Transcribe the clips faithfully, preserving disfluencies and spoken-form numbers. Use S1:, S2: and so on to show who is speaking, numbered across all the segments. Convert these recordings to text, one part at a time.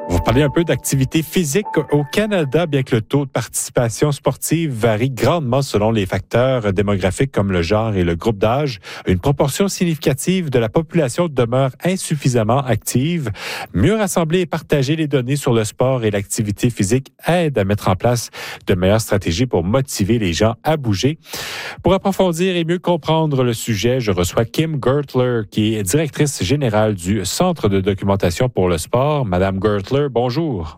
S1: Vous parlez un peu d'activité physique au Canada, bien que le taux de participation sportive varie grandement selon les facteurs démographiques comme le genre et le groupe d'âge. Une proportion significative de la population demeure insuffisamment active. Mieux rassembler et partager les données sur le sport et l'activité physique aide à mettre en place de meilleures stratégies pour motiver les gens à bouger. Pour approfondir et mieux comprendre le sujet, je reçois Kim Gertler, qui est directrice générale du Centre de documentation pour le sport. Madame Gertler, bonjour.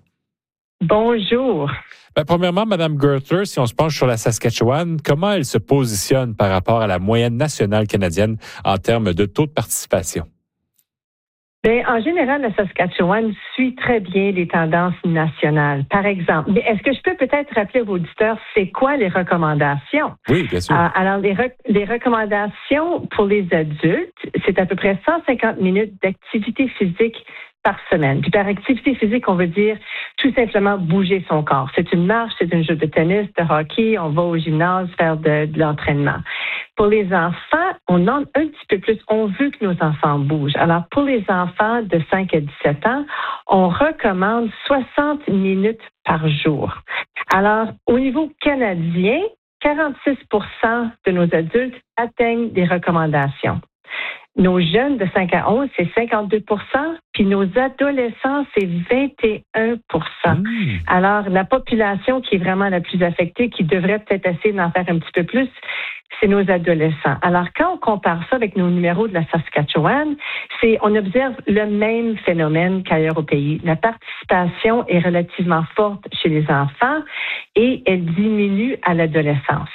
S2: Bonjour.
S1: Ben, premièrement, Madame Gertler, si on se penche sur la Saskatchewan, comment elle se positionne par rapport à la moyenne nationale canadienne en termes de taux de participation?
S2: Bien, en général, la Saskatchewan suit très bien les tendances nationales. Par exemple, mais est-ce que je peux peut-être rappeler aux auditeurs, c'est quoi les recommandations?
S1: Oui, bien sûr.
S2: Euh, alors, les, re- les recommandations pour les adultes, c'est à peu près cent cinquante minutes d'activité physique par semaine. Puis par activité physique, on veut dire tout simplement bouger son corps. C'est une marche, c'est un jeu de tennis, de hockey, on va au gymnase faire de, de l'entraînement. Pour les enfants, on demande un petit peu plus. On veut que nos enfants bougent. Alors, pour les enfants de cinq à dix-sept ans, on recommande soixante minutes par jour. Alors, au niveau canadien, quarante-six pour cent de nos adultes atteignent des recommandations. Nos jeunes de cinq à onze, c'est cinquante-deux pour cent, puis nos adolescents, c'est vingt et un pour cent. Mmh. Alors, la population qui est vraiment la plus affectée, qui devrait peut-être essayer d'en faire un petit peu plus, c'est nos adolescents. Alors, quand on compare ça avec nos numéros de la Saskatchewan, c'est, on observe le même phénomène qu'ailleurs au pays. La participation est relativement forte chez les enfants et elle diminue à l'adolescence.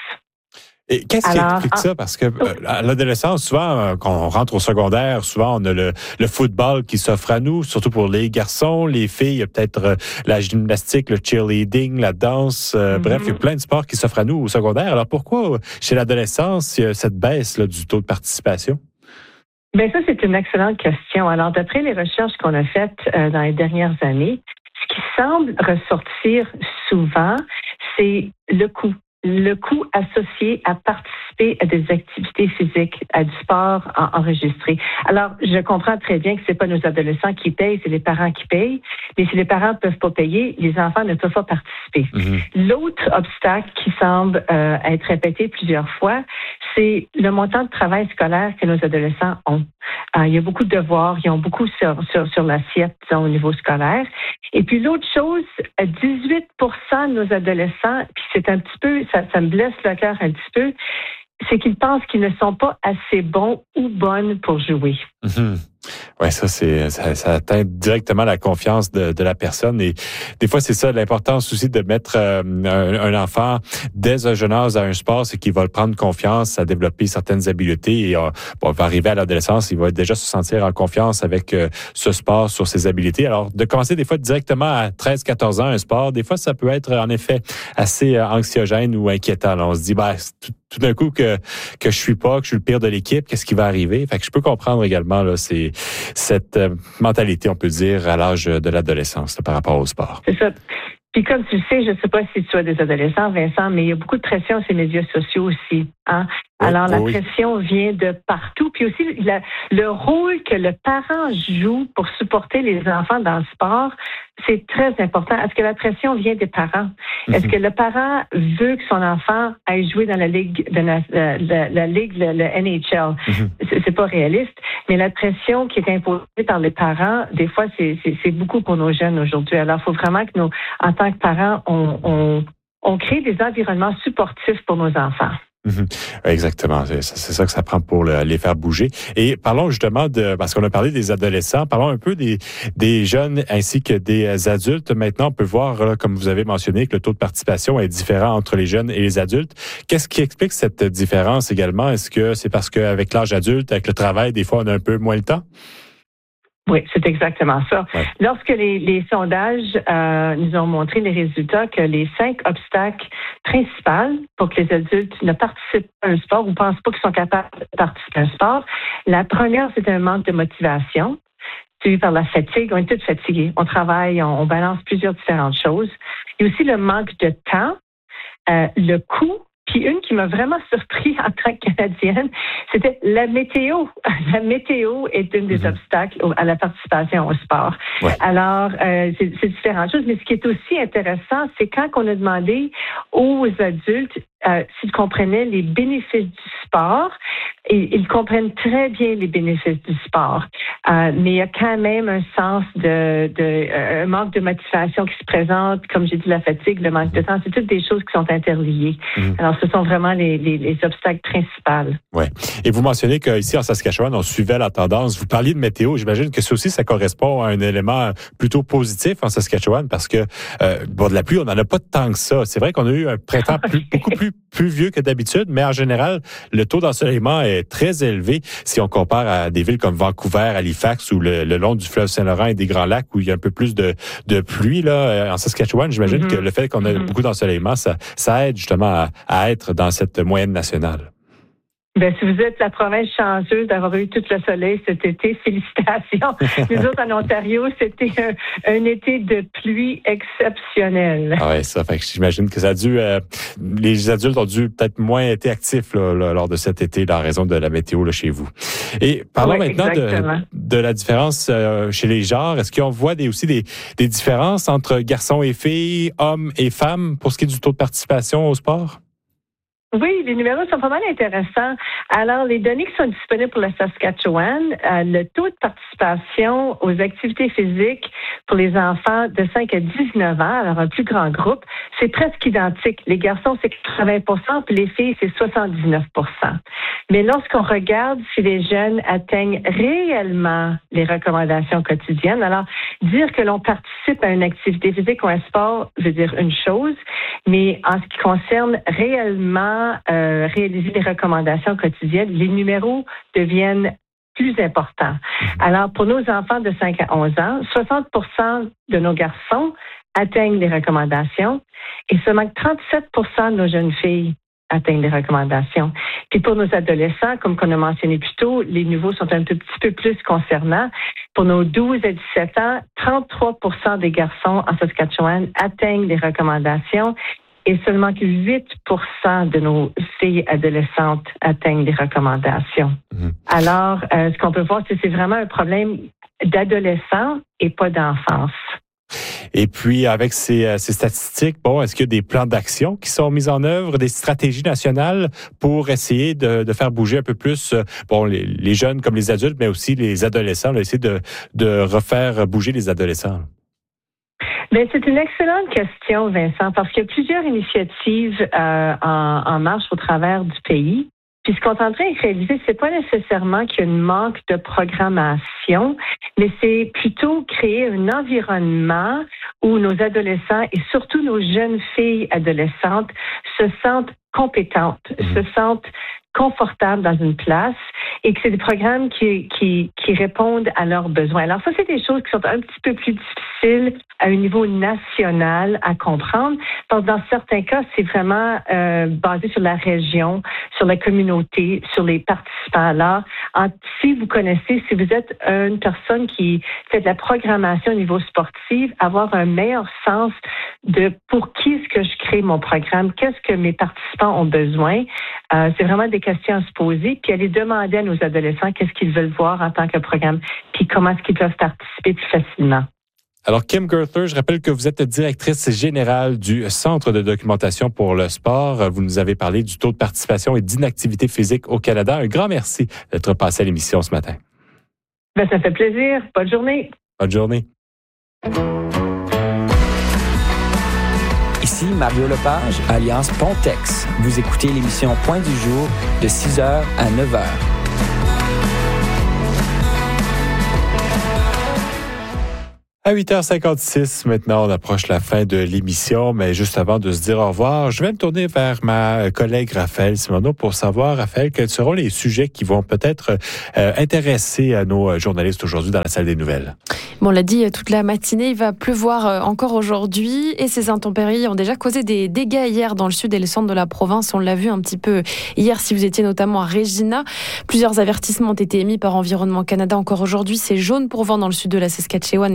S1: Et qu'est-ce qui explique ça? Parce que euh, à l'adolescence, souvent, euh, quand on rentre au secondaire, souvent, on a le, le football qui s'offre à nous, surtout pour les garçons, les filles, il y a peut-être euh, la gymnastique, le cheerleading, la danse, euh, mm-hmm. Bref, il y a plein de sports qui s'offrent à nous au secondaire. Alors pourquoi, chez l'adolescence, il y a cette baisse là, du taux de participation?
S2: Bien, ça, c'est une excellente question. Alors, d'après les recherches qu'on a faites euh, dans les dernières années, ce qui semble ressortir souvent, c'est le coût. Le coût associé à participer à des activités physiques, à du sport en, enregistré. Alors, je comprends très bien que c'est pas nos adolescents qui payent, c'est les parents qui payent. Mais si les parents ne peuvent pas payer, les enfants ne peuvent pas participer. Mm-hmm. L'autre obstacle qui semble euh, être répété plusieurs fois, c'est le montant de travail scolaire que nos adolescents ont. Euh, il y a beaucoup de devoirs, ils ont beaucoup sur, sur, sur l'assiette, disons, au niveau scolaire. Et puis l'autre chose, dix-huit pour cent de nos adolescents, puis c'est un petit peu, ça, ça me blesse le cœur un petit peu, c'est qu'ils pensent qu'ils ne sont pas assez bons ou bonnes pour jouer.
S1: Mmh. Oui, ça, c'est ça, ça atteint directement la confiance de, de la personne. Et des fois, c'est ça l'importance aussi de mettre euh, un, un enfant dès un jeune âge à un sport, c'est qu'il va le prendre confiance, à développer certaines habiletés. Et euh, bon, va arriver à l'adolescence, il va déjà se sentir en confiance avec euh, ce sport sur ses habiletés. Alors, de commencer des fois directement à treize quatorze ans un sport, des fois, ça peut être en effet assez anxiogène ou inquiétant. Alors, on se dit, ben, tout, tout d'un coup que que je suis pas, que je suis le pire de l'équipe, qu'est-ce qui va arriver? Fait que je peux comprendre également là, c'est cette euh, mentalité, on peut dire, à l'âge de l'adolescence là, par rapport au sport.
S2: C'est ça. Puis comme tu le sais, je ne sais pas si tu as des adolescents, Vincent, mais il y a beaucoup de pression sur les médias sociaux aussi. Hein? Oui, Alors, la oui. pression vient de partout. Puis aussi, la, le rôle que le parent joue pour supporter les enfants dans le sport, c'est très important. Est-ce que la pression vient des parents? Mm-hmm. Est-ce que le parent veut que son enfant aille jouer dans la ligue, de la, la, la, la ligue, le, le N H L? Mm-hmm. C'est, c'est pas réaliste. Mais la pression qui est imposée par les parents, des fois, c'est, c'est, c'est beaucoup pour nos jeunes aujourd'hui. Alors, il faut vraiment que nous, en tant que parents, on, on, on crée des environnements supportifs pour nos enfants.
S1: Mm-hmm. Exactement, c'est, c'est ça que ça prend pour le, les faire bouger. Et parlons justement de, parce qu'on a parlé des adolescents, parlons un peu des, des jeunes ainsi que des adultes. Maintenant, on peut voir, là, comme vous avez mentionné, que le taux de participation est différent entre les jeunes et les adultes. Qu'est-ce qui explique cette différence également? Est-ce que c'est parce qu'avec l'âge adulte, avec le travail, des fois, on a un peu moins le temps?
S2: Oui, c'est exactement ça. Ouais. Lorsque les, les sondages euh, nous ont montré les résultats que les cinq obstacles principaux pour que les adultes ne participent pas à un sport ou ne pensent pas qu'ils sont capables de participer à un sport, la première, c'est un manque de motivation, suivi par la fatigue. On est tous fatigués. On travaille, on, on balance plusieurs différentes choses. Il y a aussi le manque de temps, euh, le coût, Puis une qui m'a vraiment surpris en tant que Canadienne, c'était la météo. La météo est une des mmh. obstacles à la participation au sport. Ouais. Alors, euh, c'est, c'est différentes choses. Mais ce qui est aussi intéressant, c'est quand on a demandé aux adultes euh, s'ils comprenaient les bénéfices du sport, et ils comprennent très bien les bénéfices du sport. Euh, mais il y a quand même un sens de, de euh, un manque de motivation qui se présente, comme j'ai dit, la fatigue, le manque de temps, c'est toutes des choses qui sont interliées. Mmh. Alors, ce sont vraiment les, les, les obstacles principaux.
S1: Oui. Et vous mentionnez qu'ici, en Saskatchewan, on suivait la tendance. Vous parliez de météo. J'imagine que ça aussi, ça correspond à un élément plutôt positif en Saskatchewan parce que, euh, bon, de la pluie, on n'en a pas tant que ça. C'est vrai qu'on a eu un printemps plus, beaucoup plus pluvieux que d'habitude, mais en général, le taux d'ensoleillement est très élevé si on compare à des villes comme Vancouver, Halifax ou le, le long du fleuve Saint-Laurent et des Grands Lacs où il y a un peu plus de, de pluie. Là, en Saskatchewan, j'imagine mm-hmm. que le fait qu'on a mm-hmm. beaucoup d'ensoleillement, ça, ça aide justement à, à être dans cette moyenne nationale.
S2: Ben, si vous êtes la province chanceuse d'avoir eu tout le soleil cet été, félicitations. Nous autres, en Ontario, c'était un, un été de pluie exceptionnel.
S1: Ah ouais, ça fait que j'imagine que ça a dû... Euh, les adultes ont dû peut-être moins être actifs là, là, lors de cet été, là, en raison de la météo là, chez vous. Et parlons oui, maintenant de, de la différence euh, chez les genres. Est-ce qu'on voit des, aussi des, des différences entre garçons et filles, hommes et femmes, pour ce qui est du taux de participation au sport?
S2: Oui, les numéros sont pas mal intéressants. Alors, les données qui sont disponibles pour le Saskatchewan, euh, le taux de participation aux activités physiques pour les enfants de cinq à dix-neuf ans, alors un plus grand groupe, c'est presque identique. Les garçons, c'est quatre-vingts pour cent, puis les filles, c'est soixante-dix-neuf pour cent. Mais lorsqu'on regarde si les jeunes atteignent réellement les recommandations quotidiennes, alors dire que l'on participe à une activité physique ou un sport veut dire une chose, mais en ce qui concerne réellement Euh, réaliser les recommandations quotidiennes, les numéros deviennent plus importants. Alors, pour nos enfants de cinq à onze ans, soixante pour cent de nos garçons atteignent les recommandations et seulement trente-sept pour cent de nos jeunes filles atteignent les recommandations. Puis pour nos adolescents, comme qu'on a mentionné plus tôt, les niveaux sont un tout petit peu plus concernants. Pour nos douze à dix-sept ans, trente-trois pour cent des garçons en Saskatchewan atteignent les recommandations. Et seulement que huit pour cent de nos filles adolescentes atteignent les recommandations. Mmh. Alors, euh, ce qu'on peut voir, c'est que c'est vraiment un problème d'adolescents et pas d'enfance.
S1: Et puis, avec ces, ces statistiques, bon, est-ce qu'il y a des plans d'action qui sont mis en œuvre, des stratégies nationales pour essayer de, de faire bouger un peu plus, bon, les, les jeunes comme les adultes, mais aussi les adolescents, là, essayer de, de refaire bouger les adolescents?
S2: Bien, c'est une excellente question, Vincent, parce qu'il y a plusieurs initiatives euh, en, en marche au travers du pays. Puis ce qu'on est en train de réaliser, c'est pas nécessairement qu'il y a un manque de programmation, mais c'est plutôt créer un environnement où nos adolescents et surtout nos jeunes filles adolescentes se sentent compétentes, mmh. se sentent confortables dans une place et que c'est des programmes qui, qui, qui répondent à leurs besoins. Alors ça, c'est des choses qui sont un petit peu plus difficiles à un niveau national à comprendre. Parce que dans certains cas, c'est vraiment euh, basé sur la région, sur la communauté, sur les participants. Alors, en, si vous connaissez, si vous êtes une personne qui fait de la programmation au niveau sportif, avoir un meilleur sens de pour qui est-ce que je crée mon programme, qu'est-ce que mes participants ont besoin, euh, c'est vraiment des questions à se poser, puis aller demander à nos adolescents qu'est-ce qu'ils veulent voir en tant que programme, puis comment est-ce qu'ils peuvent participer plus facilement.
S1: Alors, Kim Gerther, je rappelle que vous êtes directrice générale du Centre de documentation pour le sport. Vous nous avez parlé du taux de participation et d'inactivité physique au Canada. Un grand merci d'être passé à l'émission ce matin.
S2: Ben, ça fait plaisir. Bonne journée.
S1: Bonne journée.
S3: Ici Mario Lepage, Alliance Pontex. Vous écoutez l'émission Point du jour de six heures à neuf heures.
S1: À huit heures cinquante-six, maintenant, on approche la fin de l'émission, mais juste avant de se dire au revoir, je vais me tourner vers ma collègue Raphaël Simoneau pour savoir, Raphaël, quels seront les sujets qui vont peut-être euh, intéresser à nos journalistes aujourd'hui dans la salle des nouvelles.
S4: Bon, on l'a dit toute la matinée, il va pleuvoir encore aujourd'hui et ces intempéries ont déjà causé des dégâts hier dans le sud et le centre de la province. On l'a vu un petit peu hier si vous étiez notamment à Regina. Plusieurs avertissements ont été émis par Environnement Canada encore aujourd'hui. C'est jaune pour vent dans le sud de la Saskatchewan et jaune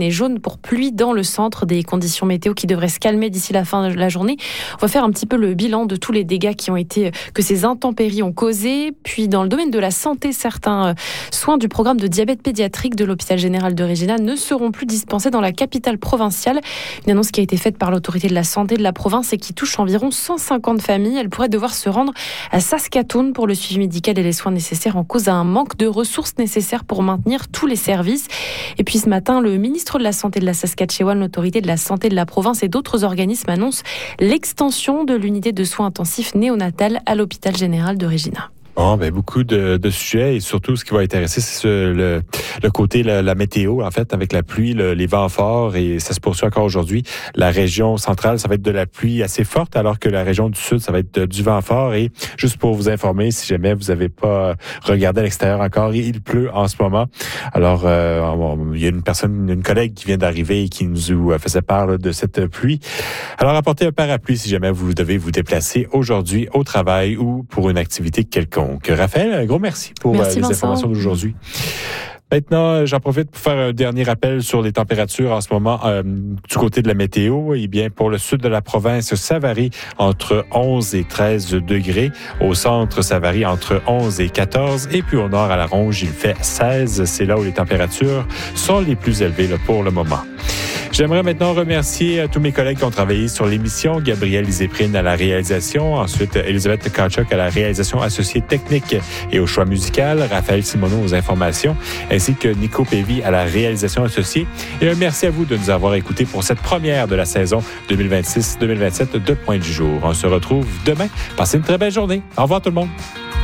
S4: pour pluie dans le centre, des conditions météo qui devraient se calmer d'ici la fin de la journée. On va faire un petit peu le bilan de tous les dégâts qui ont été, que ces intempéries ont causés. Puis dans le domaine de la santé, certains soins du programme de diabète pédiatrique de l'hôpital général de Regina ne seront plus dispensés dans la capitale provinciale. Une annonce qui a été faite par l'autorité de la santé de la province et qui touche environ cent cinquante familles. Elles pourraient devoir se rendre à Saskatoon pour le suivi médical et les soins nécessaires en cause d'un manque de ressources nécessaires pour maintenir tous les services. Et puis ce matin, le ministre de la Santé de la Saskatchewan, l'autorité de la santé de la province et d'autres organismes annoncent l'extension de l'unité de soins intensifs néonatales à l'hôpital général de Regina.
S1: Bon, ben beaucoup de, de sujets et surtout ce qui va intéresser, c'est ce, le, le côté la, la météo en fait, avec la pluie, le, les vents forts et ça se poursuit encore aujourd'hui. La région centrale, ça va être de la pluie assez forte, alors que la région du sud, ça va être du vent fort. Et juste pour vous informer, si jamais vous n'avez pas regardé à l'extérieur encore, il pleut en ce moment. Alors, euh, il y a une personne, une collègue qui vient d'arriver et qui nous faisait part là, de cette pluie. Alors, apportez un parapluie si jamais vous devez vous déplacer aujourd'hui au travail ou pour une activité quelconque. Donc, Raphaël, un gros merci pour merci, euh, les Vincent. Informations d'aujourd'hui. Maintenant, j'en profite pour faire un dernier rappel sur les températures en ce moment euh, du côté de la météo. Eh bien, pour le sud de la province, ça varie entre onze et treize degrés. Au centre, ça varie entre onze et quatorze. Et puis au nord, à la Ronge, il fait seize. C'est là où les températures sont les plus élevées là, pour le moment. J'aimerais maintenant remercier tous mes collègues qui ont travaillé sur l'émission. Gabrielle Iséprine à la réalisation. Ensuite, Elisabeth Kachuk à la réalisation associée technique et au choix musical. Raphaël Simoneau aux informations. Ainsi que Nico Pévy à la réalisation associée. Et un merci à vous de nous avoir écoutés pour cette première de la saison deux mille vingt-six deux mille vingt-sept de Point du jour. On se retrouve demain. Passez une très belle journée. Au revoir tout le monde.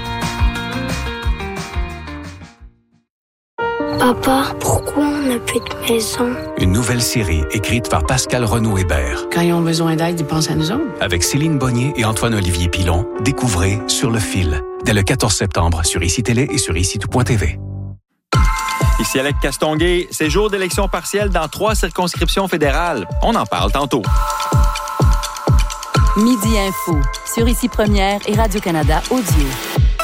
S5: Papa, pourquoi on n'a plus de maison?
S6: Une nouvelle série écrite par Pascal Renaud-Hébert.
S7: Quand ils ont besoin d'aide, ils pensent à nous autres.
S6: Avec Céline Bonnier et Antoine-Olivier Pilon, découvrez Sur le fil, dès le quatorze septembre sur ICI Télé et sur ici tout point T V.
S8: Ici Alec Castonguay, c'est jour d'élection partielle dans trois circonscriptions fédérales. On en parle tantôt.
S9: Midi Info, sur Ici Première et Radio-Canada Audio.